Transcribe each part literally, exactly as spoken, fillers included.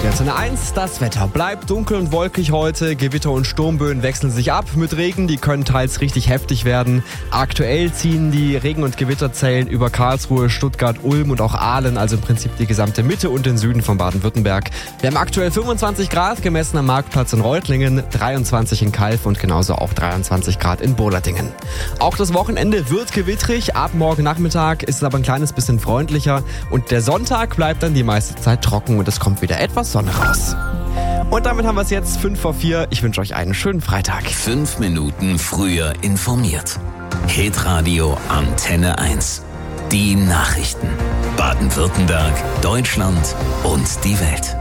Hitradio Antenne eins. Das Wetter bleibt dunkel und wolkig heute. Gewitter und Sturmböen wechseln sich ab mit Regen. Die können teils richtig heftig werden. Aktuell ziehen die Regen- und Gewitterzellen über Karlsruhe, Stuttgart, Ulm und auch Aalen, also im Prinzip die gesamte Mitte und den Süden von Baden-Württemberg. Wir haben aktuell fünfundzwanzig Grad, gemessen am Marktplatz in Reutlingen, dreiundzwanzig in Calw und genauso auch dreiundzwanzig Grad in Boladingen. Auch das Wochenende wird gewittrig. Ab morgen Nachmittag ist es aber ein kleines bisschen freundlicher. Und der Sonntag bleibt dann die meiste Zeit trocken und es kommt wieder etwas Sonne raus. Und damit haben wir es jetzt fünf vor vier. Ich wünsche euch einen schönen Freitag. Fünf Minuten früher informiert. Hitradio Antenne eins. Die Nachrichten. Baden-Württemberg, Deutschland und die Welt.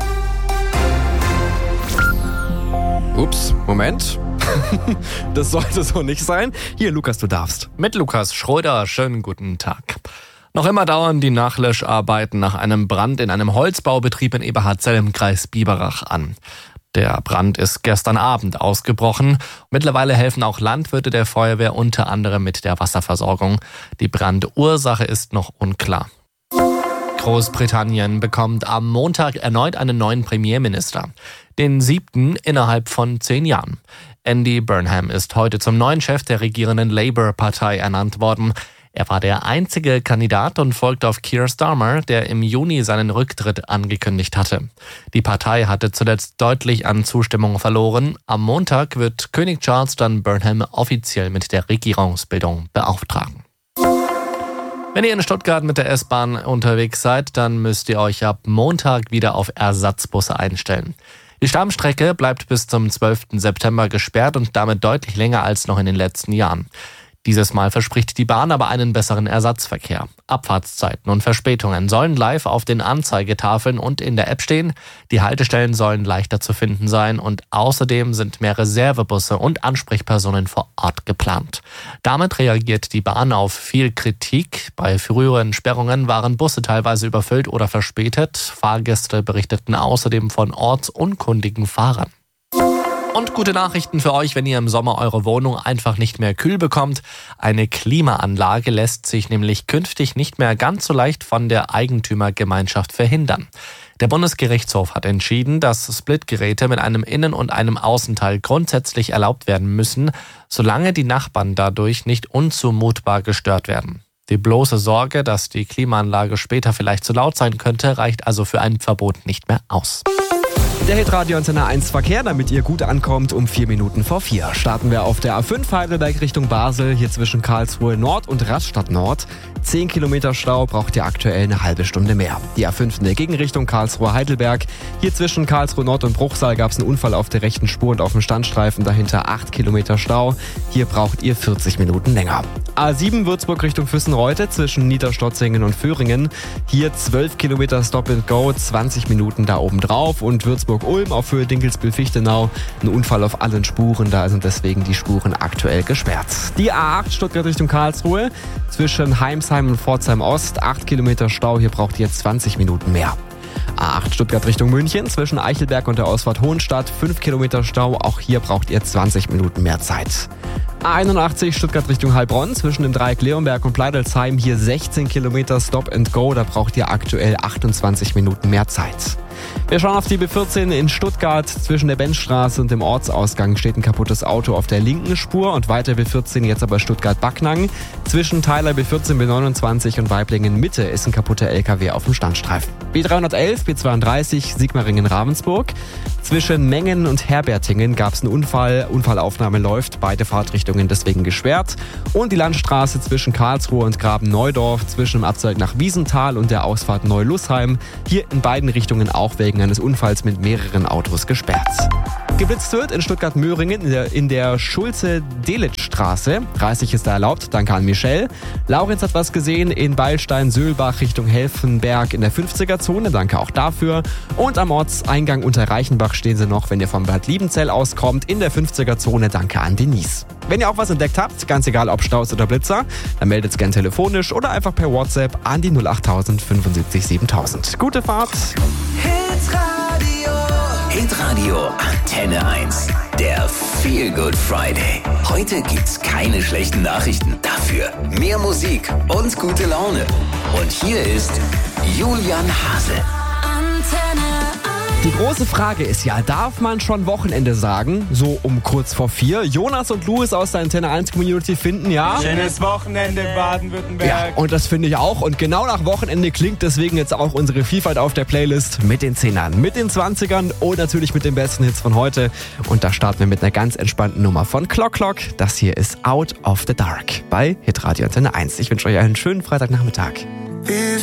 Ups, Moment. Das sollte so nicht sein. Hier, Lukas, du darfst. Mit Lukas Schröder, schönen guten Tag. Noch immer dauern die Nachlöscharbeiten nach einem Brand in einem Holzbaubetrieb in Eberhardzell im Kreis Biberach an. Der Brand ist gestern Abend ausgebrochen. Mittlerweile helfen auch Landwirte der Feuerwehr unter anderem mit der Wasserversorgung. Die Brandursache ist noch unklar. Großbritannien bekommt am Montag erneut einen neuen Premierminister. Den siebten innerhalb von zehn Jahren. Andy Burnham ist heute zum neuen Chef der regierenden Labour-Partei ernannt worden. Er war der einzige Kandidat und folgt auf Keir Starmer, der im Juni seinen Rücktritt angekündigt hatte. Die Partei hatte zuletzt deutlich an Zustimmung verloren. Am Montag wird König Charles dann Burnham offiziell mit der Regierungsbildung beauftragen. Wenn ihr in Stuttgart mit der S-Bahn unterwegs seid, dann müsst ihr euch ab Montag wieder auf Ersatzbusse einstellen. Die Stammstrecke bleibt bis zum zwölften September gesperrt und damit deutlich länger als noch in den letzten Jahren. Dieses Mal verspricht die Bahn aber einen besseren Ersatzverkehr. Abfahrtszeiten und Verspätungen sollen live auf den Anzeigetafeln und in der App stehen. Die Haltestellen sollen leichter zu finden sein und außerdem sind mehr Reservebusse und Ansprechpersonen vor Ort geplant. Damit reagiert die Bahn auf viel Kritik. Bei früheren Sperrungen waren Busse teilweise überfüllt oder verspätet. Fahrgäste berichteten außerdem von ortsunkundigen Fahrern. Und gute Nachrichten für euch, wenn ihr im Sommer eure Wohnung einfach nicht mehr kühl bekommt. Eine Klimaanlage lässt sich nämlich künftig nicht mehr ganz so leicht von der Eigentümergemeinschaft verhindern. Der Bundesgerichtshof hat entschieden, dass Splitgeräte mit einem Innen- und einem Außenteil grundsätzlich erlaubt werden müssen, solange die Nachbarn dadurch nicht unzumutbar gestört werden. Die bloße Sorge, dass die Klimaanlage später vielleicht zu laut sein könnte, reicht also für ein Verbot nicht mehr aus. Der Hitradio Antenne eins Verkehr, damit ihr gut ankommt, um vier Minuten vor vier. Starten wir auf der A fünf Heidelberg Richtung Basel, hier zwischen Karlsruhe Nord und Rastatt Nord. zehn Kilometer Stau, braucht ihr aktuell eine halbe Stunde mehr. Die A fünf in der Gegenrichtung Karlsruhe Heidelberg. Hier zwischen Karlsruhe Nord und Bruchsal gab es einen Unfall auf der rechten Spur und auf dem Standstreifen, dahinter acht Kilometer Stau. Hier braucht ihr vierzig Minuten länger. A sieben Würzburg Richtung Füssenreute zwischen Niederstotzingen und Föhringen. Hier zwölf Kilometer Stop and Go, zwanzig Minuten da oben drauf. Und Würzburg-Ulm auf Höhe Dinkelsbühl-Fichtenau. Ein Unfall auf allen Spuren, da sind deswegen die Spuren aktuell gesperrt. Die A acht Stuttgart Richtung Karlsruhe zwischen Heimsheim und Pforzheim Ost, acht Kilometer Stau, hier braucht ihr zwanzig Minuten mehr. A acht Stuttgart Richtung München zwischen Eichelberg und der Ausfahrt Hohenstadt, fünf Kilometer Stau, auch hier braucht ihr zwanzig Minuten mehr Zeit. A einundachtzig Stuttgart Richtung Heilbronn zwischen dem Dreieck Leonberg und Pleidelsheim, hier sechzehn Kilometer Stop and Go, da braucht ihr aktuell achtundzwanzig Minuten mehr Zeit. Wir schauen auf die B vierzehn in Stuttgart. Zwischen der Benzstraße und dem Ortsausgang steht ein kaputtes Auto auf der linken Spur und weiter B vierzehn jetzt aber Stuttgart-Backnang. Zwischen Teiler B vierzehn B neunundzwanzig und Weiblingen Mitte ist ein kaputter L K W auf dem Standstreifen. B dreihundertelf B zweiunddreißig Sigmaringen-Ravensburg. Zwischen Mengen und Herbertingen gab es einen Unfall. Unfallaufnahme läuft, beide Fahrtrichtungen deswegen gesperrt. Und die Landstraße zwischen Karlsruhe und Graben-Neudorf, zwischen dem Abzweig nach Wiesenthal und der Ausfahrt Neu-Lussheim. Hier in beiden Richtungen auch wegen eines Unfalls mit mehreren Autos gesperrt. Geblitzt wird in Stuttgart-Möhringen in der, in der Schulze-Delitzsch-Straße. dreißig ist da erlaubt, danke an Michelle. Laurenz hat was gesehen in Beilstein-Söhlbach Richtung Helfenberg in der fünfziger-Zone, danke auch dafür. Und am Ortseingang unter Reichenbach stehen sie noch, wenn ihr vom Bad Liebenzell auskommt, in der fünfziger-Zone, danke an Denise. Wenn ihr auch was entdeckt habt, ganz egal ob Staus oder Blitzer, dann meldet gern telefonisch oder einfach per WhatsApp an die null achttausend fünfundsiebzig siebentausend. Gute Fahrt! Hitradio Hitradio Antenne eins. Der Feel Good Friday. Heute gibt's keine schlechten Nachrichten. Dafür mehr Musik und gute Laune. Und hier ist Julian Hase. Antenne eins. Die große Frage ist ja, darf man schon Wochenende sagen? So um kurz vor vier. Jonas und Louis aus der Antenne eins Community finden ja... Schönes Wochenende Baden-Württemberg. Ja, und das finde ich auch. Und genau nach Wochenende klingt deswegen jetzt auch unsere Vielfalt auf der Playlist mit den Zehnern, mit den Zwanzigern und natürlich mit den besten Hits von heute. Und da starten wir mit einer ganz entspannten Nummer von Clock Clock. Das hier ist Out of the Dark bei Hitradio Antenne eins. Ich wünsche euch einen schönen Freitagnachmittag.